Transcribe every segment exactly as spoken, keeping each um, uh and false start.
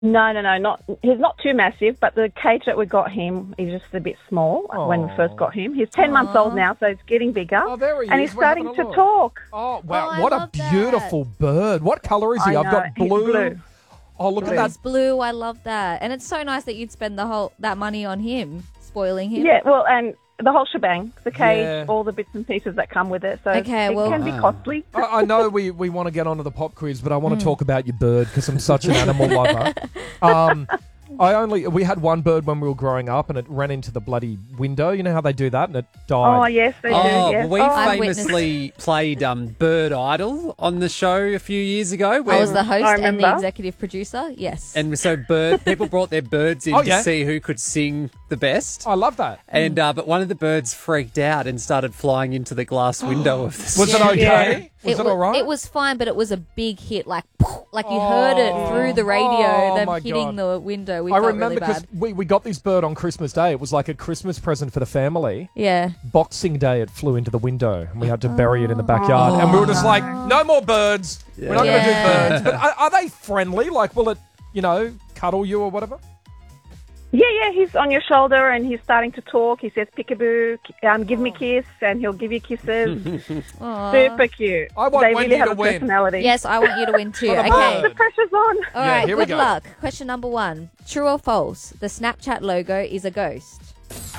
No, no, no, not he's not too massive, but the cage that we got him is just a bit small when we first got him. He's ten Aww. months old now, so he's getting bigger. Oh, there he and is. he's We're starting having a to look. talk. Oh, wow. Oh, I what a love that. beautiful bird. What colour is he? I I've got know, he's blue. blue. Oh, look Blue. at He's that. blue. I love that. And it's so nice that you'd spend the whole that money on him, spoiling him. Yeah, well, and the whole shebang, the cage, Yeah. all the bits and pieces that come with it. So Okay, it well- can be Wow. costly. I, I know we, we want to get onto the pop quiz, but I want Hmm. to talk about your bird because I'm such an animal lover. Um, I only we had one bird when we were growing up, and it ran into the bloody window. You know how they do that, and it died. Oh, yes, they Oh, do, yes. well, we oh, I've famously played um, Bird Idol on the show a few years ago. I Where, was the host I and the remember. executive producer. Yes. and so bird people brought their birds in Oh, yeah. to see who could sing the best. I love that. And uh, but one of the birds freaked out and started flying into the glass window of the Was it Yeah. okay? Was it, wa- all right? It was fine, but it was a big hit. Like, like you heard it through the radio, Oh, them my hitting God. the window. We I felt remember really because bad. we, we got this bird on Christmas Day. It was like a Christmas present for the family. Yeah. Boxing Day, it flew into the window, and we had to bury it in the backyard. And we were just like, no more birds. We're not going to Yeah. do birds. But are, are they friendly? Like, will it, you know, cuddle you or whatever? Yeah, yeah, he's on your shoulder and he's starting to talk. He says, peekaboo, um, give me a kiss, and he'll give you kisses. Aw. Super cute. I want they Wendy really have to a win. personality. Yes, I want you to win too. For the Okay. bird. The pressure's on. All Yeah, right, here we good go. luck. Question number one. True or false? The Snapchat logo is a ghost.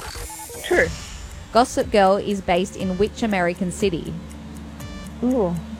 True. Gossip Girl is based in which American city? Ooh.